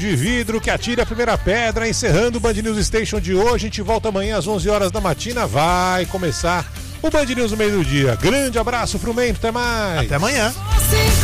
de vidro que atire a primeira pedra, encerrando o Band News Station de hoje. A gente volta amanhã às 11 horas da matina. Vai começar o Band News no meio do dia. Grande abraço, Frumento, até mais. Até amanhã.